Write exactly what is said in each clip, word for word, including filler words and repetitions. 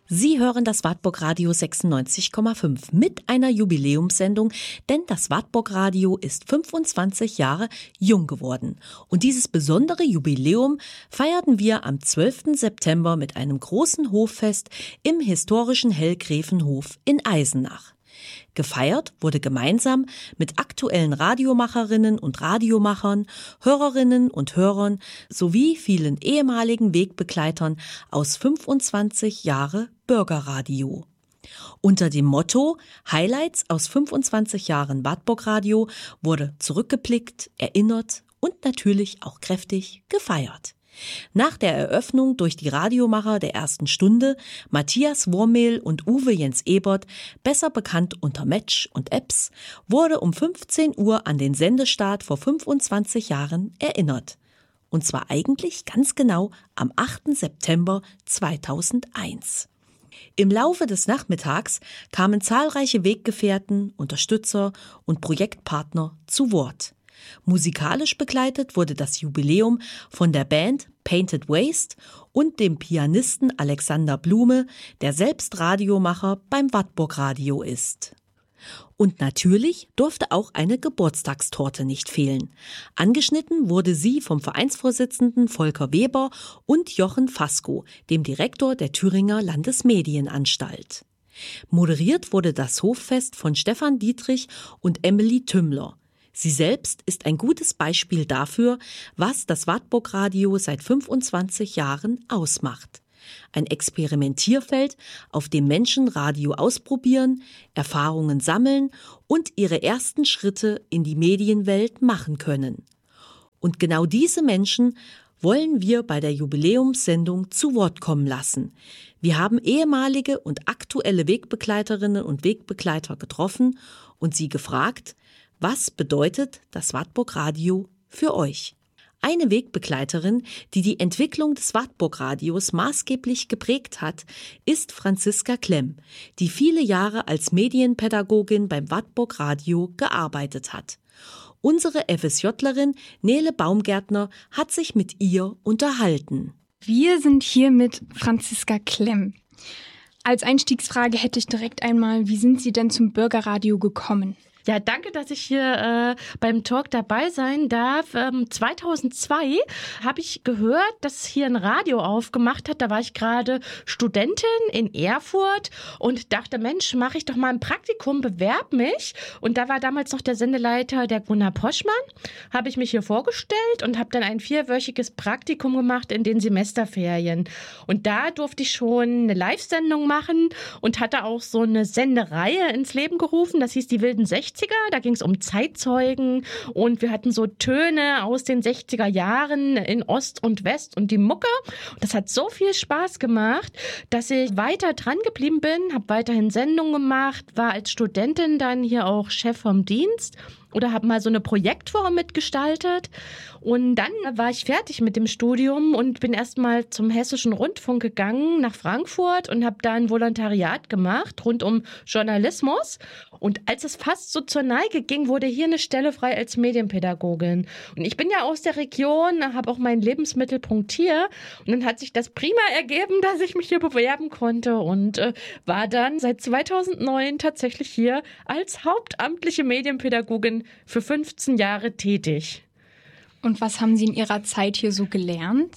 Sie hören das Wartburg Radio sechsundneunzig Komma fünf mit einer Jubiläumssendung, denn das Wartburg Radio ist fünfundzwanzig Jahre jung geworden. Und dieses besondere Jubiläum feierten wir am zwölften September mit einem großen Hoffest im historischen Hellgräfenhof in Eisenach. Gefeiert wurde gemeinsam mit aktuellen Radiomacherinnen und Radiomachern, Hörerinnen und Hörern sowie vielen ehemaligen Wegbegleitern aus fünfundzwanzig Jahre Bürgerradio. Unter dem Motto Highlights aus fünfundzwanzig Jahren Wartburg Radio wurde zurückgeblickt, erinnert und natürlich auch kräftig gefeiert. Nach der Eröffnung durch die Radiomacher der ersten Stunde, Matthias Wurmehl und Uwe Jens Ebert, besser bekannt unter Metsch und Epps, wurde um fünfzehn Uhr an den Sendestart vor fünfundzwanzig Jahren erinnert. Und zwar eigentlich ganz genau am achten September zweitausendeins. Im Laufe des Nachmittags kamen zahlreiche Weggefährten, Unterstützer und Projektpartner zu Wort. Musikalisch begleitet wurde das Jubiläum von der Band Painted Waste und dem Pianisten Alexander Blume, der selbst Radiomacher beim Wartburg Radio ist. Und natürlich durfte auch eine Geburtstagstorte nicht fehlen. Angeschnitten wurde sie vom Vereinsvorsitzenden Volker Weber und Jochen Fasko, dem Direktor der Thüringer Landesmedienanstalt. Moderiert wurde das Hoffest von Stefan Dietrich und Emily Tümmler. Sie selbst ist ein gutes Beispiel dafür, was das Wartburg Radio seit fünfundzwanzig Jahren ausmacht. Ein Experimentierfeld, auf dem Menschen Radio ausprobieren, Erfahrungen sammeln und ihre ersten Schritte in die Medienwelt machen können. Und genau diese Menschen wollen wir bei der Jubiläumssendung zu Wort kommen lassen. Wir haben ehemalige und aktuelle Wegbegleiterinnen und Wegbegleiter getroffen und sie gefragt, was bedeutet das Wartburg Radio für euch? Eine Wegbegleiterin, die die Entwicklung des Wartburg Radios maßgeblich geprägt hat, ist Franziska Klemm, die viele Jahre als Medienpädagogin beim Wartburg Radio gearbeitet hat. Unsere FSJlerin Nele Baumgärtner hat sich mit ihr unterhalten. Wir sind hier mit Franziska Klemm. Als Einstiegsfrage hätte ich direkt einmal, wie sind Sie denn zum Bürgerradio gekommen? Ja, danke, dass ich hier äh, beim Talk dabei sein darf. Ähm, zweitausendzwei habe ich gehört, dass hier ein Radio aufgemacht hat. Da war ich gerade Studentin in Erfurt und dachte, Mensch, mache ich doch mal ein Praktikum, bewerb mich. Und da war damals noch der Sendeleiter, der Gunnar Poschmann. Habe ich mich hier vorgestellt und habe dann ein vierwöchiges Praktikum gemacht in den Semesterferien. Und da durfte ich schon eine Live-Sendung machen und hatte auch so eine Sendereihe ins Leben gerufen. Das hieß die wilden sechziger. Da ging es um Zeitzeugen und wir hatten so Töne aus den sechziger Jahren in Ost und West und die Mucke. Und das hat so viel Spaß gemacht, dass ich weiter dran geblieben bin, habe weiterhin Sendungen gemacht, war als Studentin dann hier auch Chef vom Dienst oder habe mal so eine Projektwoche mitgestaltet. Und dann war ich fertig mit dem Studium und bin erstmal zum Hessischen Rundfunk gegangen, nach Frankfurt und habe da ein Volontariat gemacht rund um Journalismus. Und als es fast so zur Neige ging, wurde hier eine Stelle frei als Medienpädagogin. Und ich bin ja aus der Region, habe auch meinen Lebensmittelpunkt hier. Und dann hat sich das prima ergeben, dass ich mich hier bewerben konnte und äh, war dann seit zweitausendneun tatsächlich hier als hauptamtliche Medienpädagogin für fünfzehn Jahre tätig. Und was haben Sie in Ihrer Zeit hier so gelernt?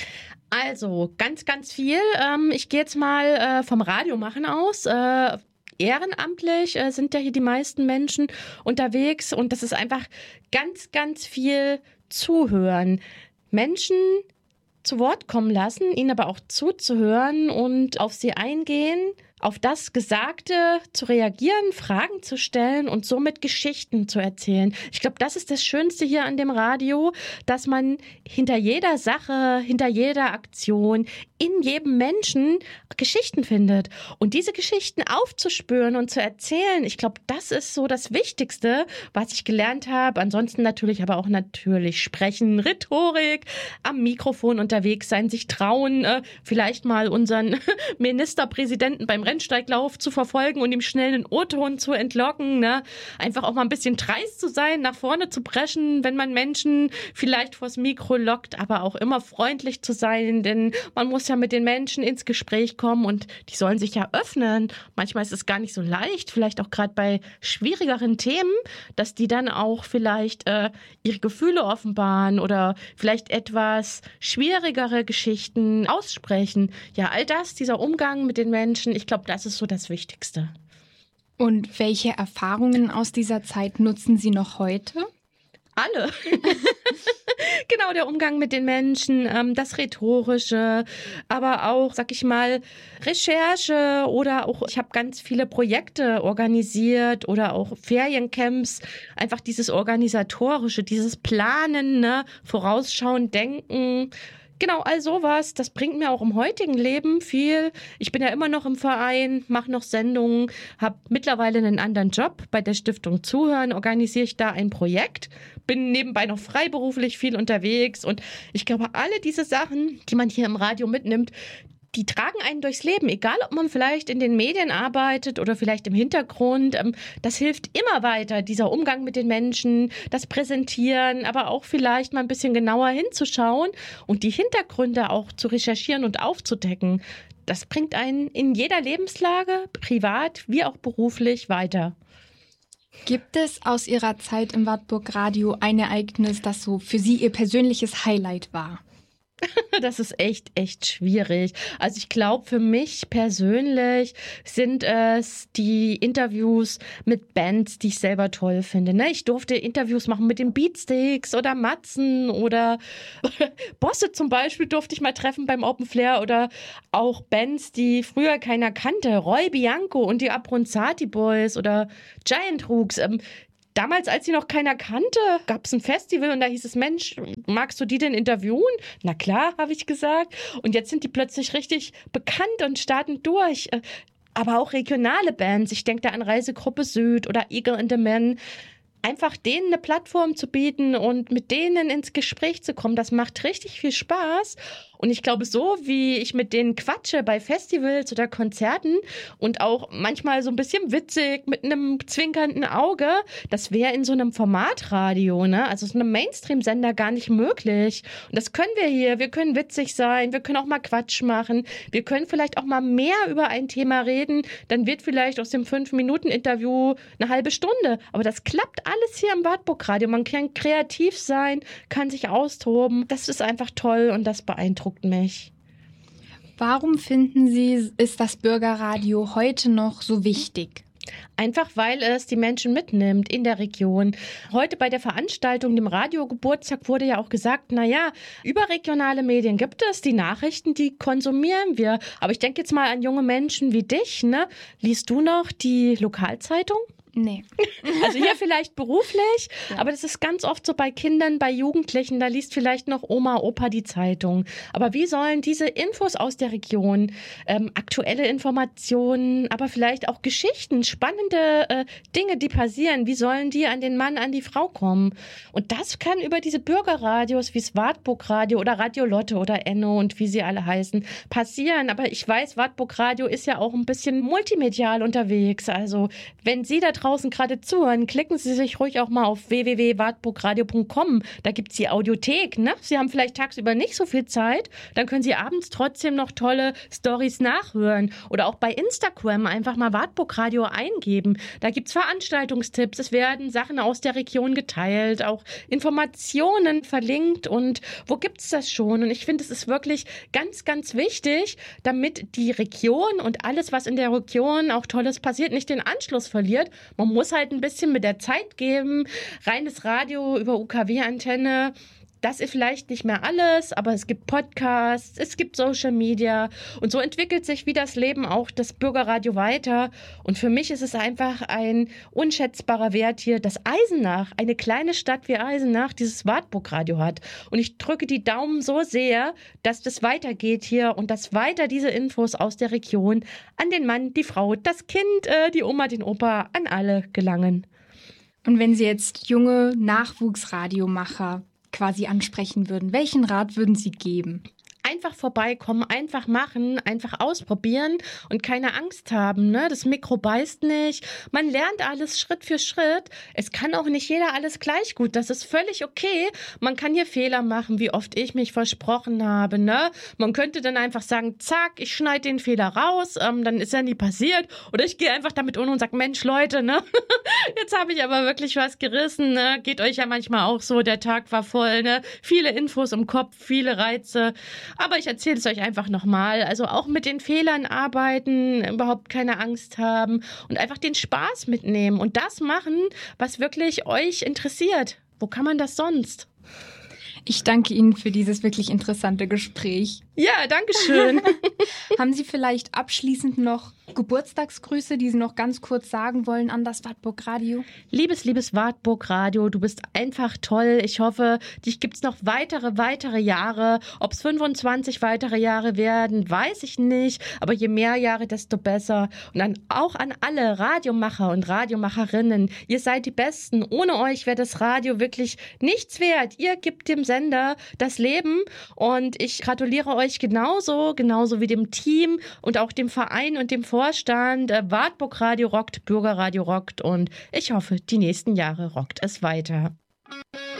Also ganz, ganz viel. Ähm, ich gehe jetzt mal äh, vom Radiomachen aus. Äh, ehrenamtlich äh, sind ja hier die meisten Menschen unterwegs und das ist einfach ganz, ganz viel Zuhören. Menschen zu Wort kommen lassen, ihnen aber auch zuzuhören und auf sie eingehen, auf das Gesagte zu reagieren, Fragen zu stellen und somit Geschichten zu erzählen. Ich glaube, das ist das Schönste hier an dem Radio, dass man hinter jeder Sache, hinter jeder Aktion, in jedem Menschen Geschichten findet. Und diese Geschichten aufzuspüren und zu erzählen, ich glaube, das ist so das Wichtigste, was ich gelernt habe. Ansonsten natürlich aber auch natürlich sprechen, Rhetorik, am Mikrofon unterwegs sein, sich trauen, äh, vielleicht mal unseren Ministerpräsidenten beim Rennsteiglauf zu verfolgen und ihm schnell einen O-Ton zu entlocken, ne? Einfach auch mal ein bisschen dreist zu sein, nach vorne zu preschen, wenn man Menschen vielleicht vors Mikro lockt, aber auch immer freundlich zu sein, denn man muss ja mit den Menschen ins Gespräch kommen und die sollen sich ja öffnen. Manchmal ist es gar nicht so leicht, vielleicht auch gerade bei schwierigeren Themen, dass die dann auch vielleicht äh, ihre Gefühle offenbaren oder vielleicht etwas schwierigere Geschichten aussprechen. Ja, all das, dieser Umgang mit den Menschen, ich glaube, das ist so das Wichtigste. Und welche Erfahrungen aus dieser Zeit nutzen Sie noch heute? Alle. Genau, der Umgang mit den Menschen, ähm, das Rhetorische, aber auch, sag ich mal, Recherche oder auch, ich habe ganz viele Projekte organisiert oder auch Feriencamps, einfach dieses Organisatorische, dieses Planen, ne, Vorausschauen, Denken. Genau, all sowas, das bringt mir auch im heutigen Leben viel. Ich bin ja immer noch im Verein, mache noch Sendungen, habe mittlerweile einen anderen Job. Bei der Stiftung Zuhören organisiere ich da ein Projekt, bin nebenbei noch freiberuflich viel unterwegs und ich glaube, alle diese Sachen, die man hier im Radio mitnimmt, die tragen einen durchs Leben, egal ob man vielleicht in den Medien arbeitet oder vielleicht im Hintergrund. Das hilft immer weiter, dieser Umgang mit den Menschen, das Präsentieren, aber auch vielleicht mal ein bisschen genauer hinzuschauen und die Hintergründe auch zu recherchieren und aufzudecken. Das bringt einen in jeder Lebenslage, privat wie auch beruflich, weiter. Gibt es aus Ihrer Zeit im Wartburg Radio ein Ereignis, das so für Sie Ihr persönliches Highlight war? Das ist echt, echt schwierig. Also ich glaube, für mich persönlich sind es die Interviews mit Bands, die ich selber toll finde. Ne? Ich durfte Interviews machen mit den Beatsticks oder Matzen oder Bosse zum Beispiel durfte ich mal treffen beim Open Flair oder auch Bands, die früher keiner kannte. Roy Bianco und die Abronzati Boys oder Giant Rooks. Ähm, Damals, als sie noch keiner kannte, gab es ein Festival und da hieß es, Mensch, magst du die denn interviewen? Na klar, habe ich gesagt. Und jetzt sind die plötzlich richtig bekannt und starten durch. Aber auch regionale Bands, ich denke da an Reisegruppe Süd oder Eagle and the Man. Einfach denen eine Plattform zu bieten und mit denen ins Gespräch zu kommen, das macht richtig viel Spaß. Und ich glaube, so wie ich mit denen quatsche bei Festivals oder Konzerten und auch manchmal so ein bisschen witzig mit einem zwinkernden Auge, das wäre in so einem Formatradio, ne? Also so einem Mainstream-Sender gar nicht möglich. Und das können wir hier. Wir können witzig sein, wir können auch mal Quatsch machen, wir können vielleicht auch mal mehr über ein Thema reden. Dann wird vielleicht aus dem fünf-Minuten-Interview eine halbe Stunde. Aber das klappt alles hier im Wartburg Radio. Man kann kreativ sein, kann sich austoben. Das ist einfach toll und das beeindruckt mich. Warum finden Sie, ist das Bürgerradio heute noch so wichtig? Einfach, weil es die Menschen mitnimmt in der Region. Heute bei der Veranstaltung, dem Radiogeburtstag, wurde ja auch gesagt, naja, überregionale Medien gibt es, die Nachrichten, die konsumieren wir. Aber ich denke jetzt mal an junge Menschen wie dich, ne? Liest du noch die Lokalzeitung? Nee. Also hier vielleicht beruflich, ja. Aber das ist ganz oft so bei Kindern, bei Jugendlichen, da liest vielleicht noch Oma, Opa die Zeitung. Aber wie sollen diese Infos aus der Region, ähm, aktuelle Informationen, aber vielleicht auch Geschichten, spannende äh, Dinge, die passieren, wie sollen die an den Mann, an die Frau kommen? Und das kann über diese Bürgerradios wie das Wartburg Radio oder Radio Lotte oder Enno und wie sie alle heißen, passieren. Aber ich weiß, Wartburg Radio ist ja auch ein bisschen multimedial unterwegs. Also wenn Sie da draußen gerade zuhören, klicken Sie sich ruhig auch mal auf w w w punkt wartburgradio punkt com. Da gibt es die Audiothek. Ne? Sie haben vielleicht tagsüber nicht so viel Zeit, dann können Sie abends trotzdem noch tolle Storys nachhören. Oder auch bei Instagram einfach mal Wartburg Radio eingeben. Da gibt es Veranstaltungstipps, es werden Sachen aus der Region geteilt, auch Informationen verlinkt und wo gibt es das schon? Und ich finde, es ist wirklich ganz, ganz wichtig, damit die Region und alles, was in der Region auch Tolles passiert, nicht den Anschluss verliert. Man muss halt ein bisschen mit der Zeit geben. Reines Radio über U K W-Antenne, das ist vielleicht nicht mehr alles, aber es gibt Podcasts, es gibt Social Media und so entwickelt sich wie das Leben auch das Bürgerradio weiter. Und für mich ist es einfach ein unschätzbarer Wert hier, dass Eisenach, eine kleine Stadt wie Eisenach, dieses Wartburg-Radio hat. Und ich drücke die Daumen so sehr, dass das weitergeht hier und dass weiter diese Infos aus der Region an den Mann, die Frau, das Kind, äh, die Oma, den Opa, an alle gelangen. Und wenn Sie jetzt junge Nachwuchsradiomacher quasi ansprechen würden, welchen Rat würden Sie geben? einfach vorbeikommen, einfach machen, einfach ausprobieren und keine Angst haben. Ne? Das Mikro beißt nicht. Man lernt alles Schritt für Schritt. Es kann auch nicht jeder alles gleich gut. Das ist völlig okay. Man kann hier Fehler machen, wie oft ich mich versprochen habe. Ne? Man könnte dann einfach sagen, zack, ich schneide den Fehler raus, ähm, dann ist ja nie passiert. Oder ich gehe einfach damit um und sage, Mensch, Leute, ne? Jetzt habe ich aber wirklich was gerissen. Ne? Geht euch ja manchmal auch so, der Tag war voll. Ne? Viele Infos im Kopf, viele Reize. Aber ich erzähle es euch einfach nochmal. Also auch mit den Fehlern arbeiten, überhaupt keine Angst haben und einfach den Spaß mitnehmen und das machen, was wirklich euch interessiert. Wo kann man das sonst? Ich danke Ihnen für dieses wirklich interessante Gespräch. Ja, danke schön. Haben Sie vielleicht abschließend noch Geburtstagsgrüße, die Sie noch ganz kurz sagen wollen an das Wartburg Radio? Liebes, liebes Wartburg Radio, du bist einfach toll. Ich hoffe, dich gibt's noch weitere, weitere Jahre. Ob es fünfundzwanzig weitere Jahre werden, weiß ich nicht. Aber je mehr Jahre, desto besser. Und dann auch an alle Radiomacher und Radiomacherinnen. Ihr seid die Besten. Ohne euch wäre das Radio wirklich nichts wert. Ihr gebt dem Sender das Leben. Und ich gratuliere euch genauso, genauso wie dem Team und auch dem Verein und dem Vorstand. Wartburg Radio rockt, Bürgerradio rockt und ich hoffe, die nächsten Jahre rockt es weiter.